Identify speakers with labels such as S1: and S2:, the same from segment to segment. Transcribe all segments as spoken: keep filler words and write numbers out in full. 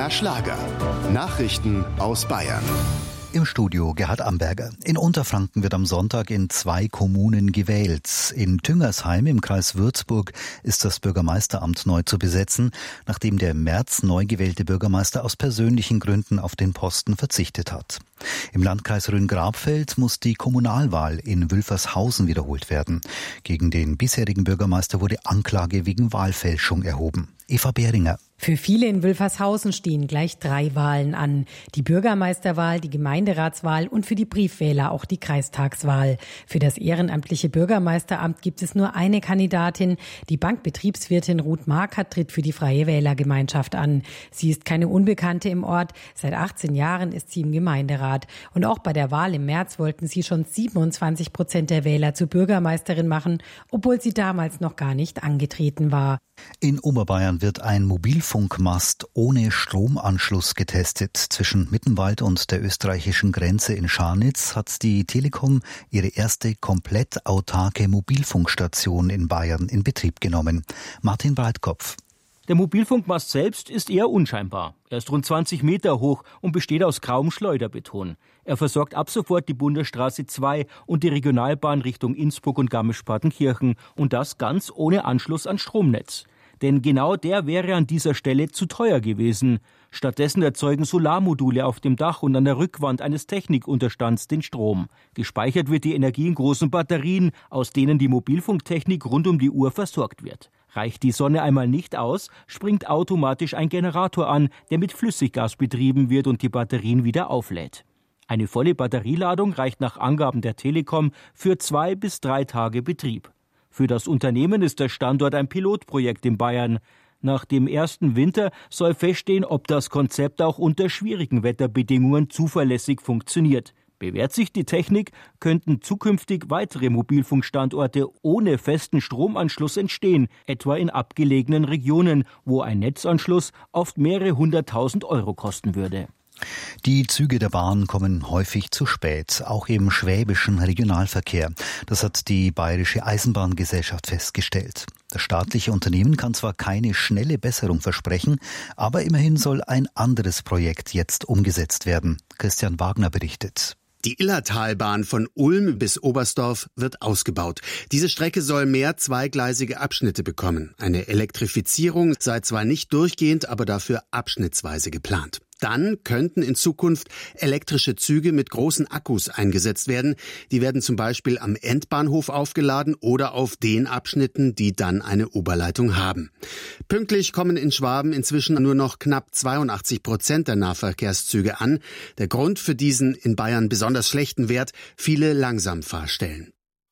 S1: R Schlager. Nachrichten aus Bayern.
S2: Im Studio Gerhard Amberger. In Unterfranken wird am Sonntag in zwei Kommunen gewählt. In Tüngersheim im Kreis Würzburg ist das Bürgermeisteramt neu zu besetzen, nachdem der im März neu gewählte Bürgermeister aus persönlichen Gründen auf den Posten verzichtet hat. Im Landkreis Rhön-Grabfeld muss die Kommunalwahl in Wülfershausen wiederholt werden. Gegen den bisherigen Bürgermeister wurde Anklage wegen Wahlfälschung erhoben. Eva Behringer.
S3: Für viele in Wülfershausen stehen gleich drei Wahlen an. Die Bürgermeisterwahl, die Gemeinderatswahl und für die Briefwähler auch die Kreistagswahl. Für das ehrenamtliche Bürgermeisteramt gibt es nur eine Kandidatin. Die Bankbetriebswirtin Ruth Markert tritt für die Freie Wählergemeinschaft an. Sie ist keine Unbekannte im Ort. Seit achtzehn Jahren ist sie im Gemeinderat. Und auch bei der Wahl im März wollten sie schon siebenundzwanzig Prozent der Wähler zur Bürgermeisterin machen, obwohl sie damals noch gar nicht angetreten war.
S2: In Oberbayern wird ein Mobilfunkmast ohne Stromanschluss getestet. Zwischen Mittenwald und der österreichischen Grenze in Scharnitz hat die Telekom ihre erste komplett autarke Mobilfunkstation in Bayern in Betrieb genommen. Martin Breitkopf.
S4: Der Mobilfunkmast selbst ist eher unscheinbar. Er ist rund zwanzig Meter hoch und besteht aus grauem Schleuderbeton. Er versorgt ab sofort die Bundesstraße zwei und die Regionalbahn Richtung Innsbruck und Garmisch-Partenkirchen und das ganz ohne Anschluss an Stromnetz. Denn genau der wäre an dieser Stelle zu teuer gewesen. Stattdessen erzeugen Solarmodule auf dem Dach und an der Rückwand eines Technikunterstands den Strom. Gespeichert wird die Energie in großen Batterien, aus denen die Mobilfunktechnik rund um die Uhr versorgt wird. Reicht die Sonne einmal nicht aus, springt automatisch ein Generator an, der mit Flüssiggas betrieben wird und die Batterien wieder auflädt. Eine volle Batterieladung reicht nach Angaben der Telekom für zwei bis drei Tage Betrieb. Für das Unternehmen ist der Standort ein Pilotprojekt in Bayern. Nach dem ersten Winter soll feststehen, ob das Konzept auch unter schwierigen Wetterbedingungen zuverlässig funktioniert. Bewährt sich die Technik, könnten zukünftig weitere Mobilfunkstandorte ohne festen Stromanschluss entstehen, etwa in abgelegenen Regionen, wo ein Netzanschluss oft mehrere hunderttausend Euro kosten würde.
S2: Die Züge der Bahn kommen häufig zu spät, auch im schwäbischen Regionalverkehr. Das hat die Bayerische Eisenbahngesellschaft festgestellt. Das staatliche Unternehmen kann zwar keine schnelle Besserung versprechen, aber immerhin soll ein anderes Projekt jetzt umgesetzt werden. Christian Wagner berichtet.
S5: Die Illertalbahn von Ulm bis Oberstdorf wird ausgebaut. Diese Strecke soll mehr zweigleisige Abschnitte bekommen. Eine Elektrifizierung sei zwar nicht durchgehend, aber dafür abschnittsweise geplant. Dann könnten in Zukunft elektrische Züge mit großen Akkus eingesetzt werden. Die werden zum Beispiel am Endbahnhof aufgeladen oder auf den Abschnitten, die dann eine Oberleitung haben. Pünktlich kommen in Schwaben inzwischen nur noch knapp zweiundachtzig Prozent der Nahverkehrszüge an. Der Grund für diesen in Bayern besonders schlechten Wert: viele Langsamfahrstellen.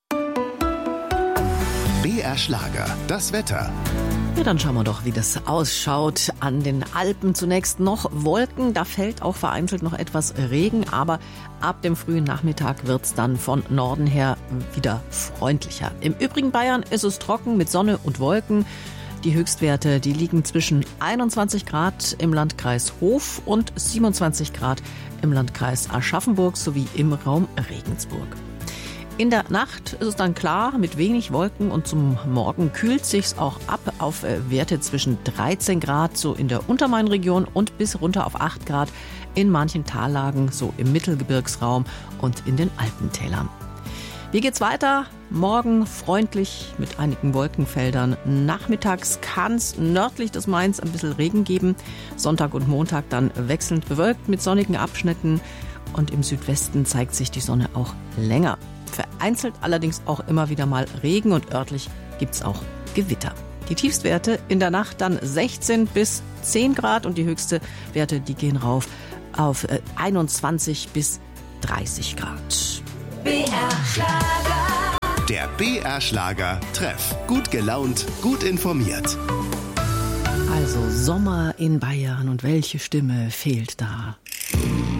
S1: B R Schlager, das Wetter.
S6: Ja, dann schauen wir doch, wie das ausschaut. An den Alpen zunächst noch Wolken, da fällt auch vereinzelt noch etwas Regen, aber ab dem frühen Nachmittag wird's dann von Norden her wieder freundlicher. Im übrigen Bayern ist es trocken mit Sonne und Wolken. Die Höchstwerte, die liegen zwischen einundzwanzig Grad im Landkreis Hof und siebenundzwanzig Grad im Landkreis Aschaffenburg sowie im Raum Regensburg. In der Nacht ist es dann klar mit wenig Wolken und zum Morgen kühlt sich's auch ab auf Werte zwischen dreizehn Grad so in der Untermainregion und bis runter auf acht Grad in manchen Tallagen so im Mittelgebirgsraum und in den Alpentälern. Wie geht's weiter? Morgen freundlich mit einigen Wolkenfeldern. Nachmittags kann's nördlich des Mains ein bisschen Regen geben. Sonntag und Montag dann wechselnd bewölkt mit sonnigen Abschnitten. Und im Südwesten zeigt sich die Sonne auch länger. Vereinzelt allerdings auch immer wieder mal Regen und örtlich gibt's auch Gewitter. Die Tiefstwerte in der Nacht dann sechzehn bis zehn Grad und die höchste Werte, die gehen rauf auf einundzwanzig bis dreißig Grad.
S1: B R Schlager. Der B R Schlager Treff. Gut gelaunt, gut informiert.
S6: Also Sommer in Bayern und welche Stimme fehlt da?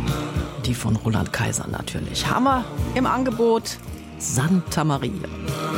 S6: Die von Roland Kaiser natürlich. Hammer im Angebot, Santa Maria.